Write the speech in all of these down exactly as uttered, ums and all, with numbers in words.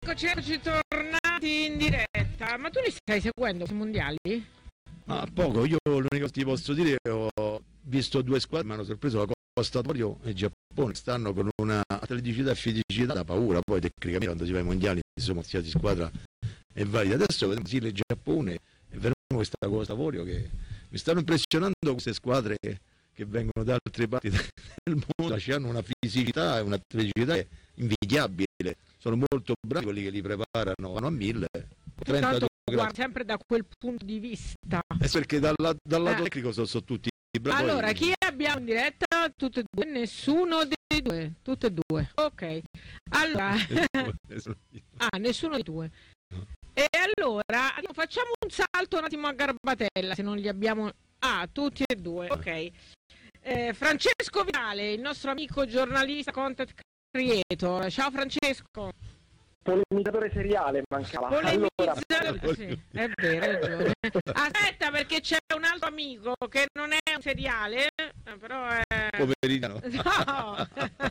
Eccoci, eccoci tornati in diretta. Ma tu li stai seguendo i mondiali? Ma poco, io l'unica cosa che ti posso dire, ho visto due squadre, mi hanno sorpreso la Costa d'Avorio e il Giappone, stanno con una atleticità e fisicità da paura, poi tecnicamente quando si va ai mondiali, insomma, qualsiasi squadra è valida. Adesso vediamo Brasile e Giappone e vedremo questa Costa d'Avorio che mi stanno impressionando queste squadre che, che vengono da altre parti del mondo, ci hanno una fisicità e un'atleticità invidiabile. Sono molto bravi quelli che li preparano, vanno a mille. Tanto guarda sempre da quel punto di vista. È perché dalla, dal lato eh. tecnico sono, sono tutti bravi. Allora, chi abbiamo in diretta? Tutte e due, nessuno dei due, tutte e due. Ok. Allora, ah, nessuno dei due. E allora facciamo un salto un attimo a Garbatella, se non li abbiamo. Ah, tutti e due. Ok. Eh, Francesco Vitale, il nostro amico giornalista, content creator. Ciao Francesco. Polemizzatore seriale mancava. Polemizzatore, allora... sì, è vero, hai ragione. Aspetta, perché c'è un altro amico che non è un seriale, però è... Poverino. No,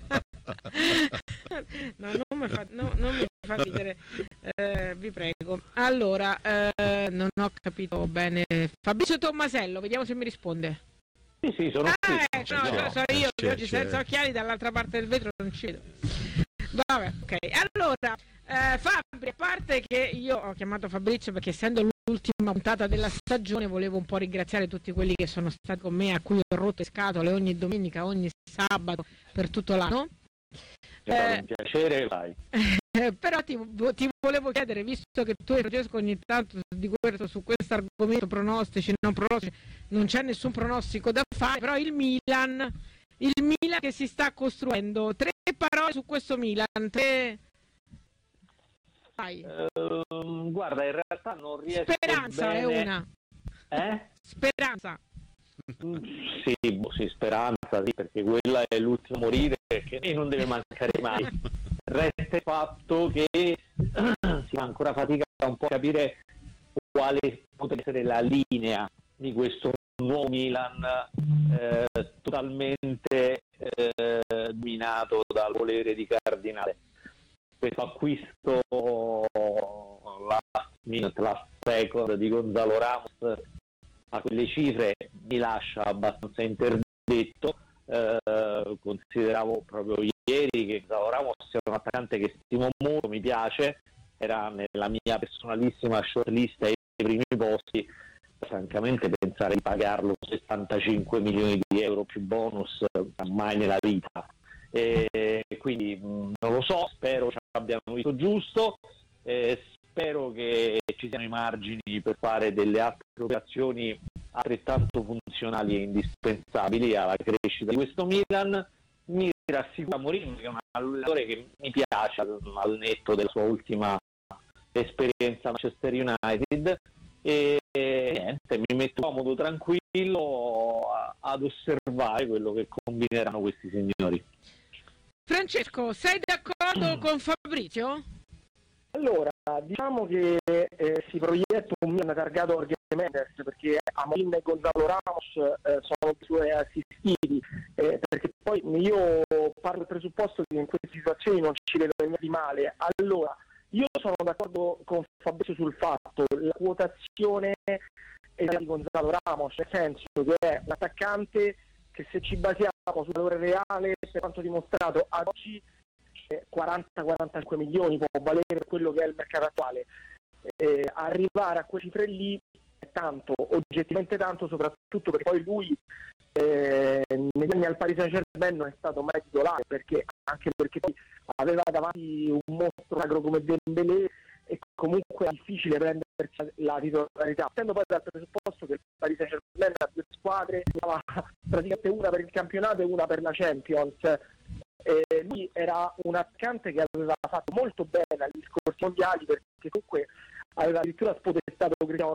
no non, mi fa, no, non mi fa ridere, eh, vi prego. Allora, eh, non ho capito bene. Fabrizio Tommasello, vediamo se mi risponde. Sì, sì, sono ah, qui. Eh, no, no, sono io che oggi senza occhiali dall'altra parte del vetro non ci vedo. Vabbè, ok. Allora, eh, Fabri, a parte che io ho chiamato Fabrizio perché essendo l'ultima puntata della stagione volevo un po' ringraziare tutti quelli che sono stati con me, a cui ho rotto le scatole ogni domenica, ogni sabato per tutto l'anno. È un piacere, vai. Eh, però ti, ti volevo chiedere, visto che tu e Francesco ogni tanto di questo, su questo argomento, pronostici, non pronostici, non c'è nessun pronostico da fare, però il Milan, il Milan che si sta costruendo, tre parole su questo Milan, tre... Vai. Uh, guarda, in realtà non riesco Speranza bene... è una. Eh? Speranza. Sì, boh, sì, speranza, sì, perché quella è l'ultimo morire che non deve mancare mai. Resta il fatto che si fa ancora fatica un po' a capire quale potrebbe essere la linea di questo nuovo Milan eh, totalmente eh, dominato dal volere di Cardinale. Questo acquisto last minute, last second di Gonzalo Ramos a quelle cifre mi lascia abbastanza interdetto. Eh, consideravo proprio ieri che Gonzalo Ramos sia un attaccante che stimo molto, mi piace, era nella mia personalissima shortlist ai primi posti. Francamente pensare di pagarlo settantacinque milioni di euro più bonus mai nella vita, e quindi mh, non lo so, spero ci abbiano visto giusto, eh, spero che ci siano i margini per fare delle altre operazioni altrettanto funzionali e indispensabili alla crescita di questo Milan. Mi rassicura Mourinho, che è un allenatore che mi piace al netto della sua ultima esperienza a Manchester United, e niente, mi metto comodo, tranquillo a, ad osservare quello che combineranno questi signori. Francesco, sei d'accordo con Fabrizio? Allora, diciamo che eh, si proietta un Milan targato Jorge Mendes, perché Amorim e Gonzalo Ramos eh, sono i suoi assistiti, eh, perché poi io parlo del presupposto che in queste situazioni non ci vedo niente di male. Allora, io sono d'accordo con Fabrizio sul fatto, la quotazione è di Gonzalo Ramos, nel senso che è un attaccante che, se ci basiamo sul valore reale, per quanto dimostrato ad oggi, quaranta quarantacinque milioni può valere quello che è il mercato attuale. Eh, arrivare a quelle cifre lì è tanto, oggettivamente tanto, soprattutto perché poi lui eh, negli anni al Paris Saint-Germain non è stato mai titolare, perché anche perché poi aveva davanti un mostro sacro come Dembélé e comunque è difficile prendersi la titolarità, essendo poi dal presupposto che il Paris Saint-Germain ha due squadre, praticamente una per il campionato e una per la Champions. Eh, lui era un attaccante che aveva fatto molto bene agli scorsi mondiali, perché comunque aveva addirittura spodestato Cristiano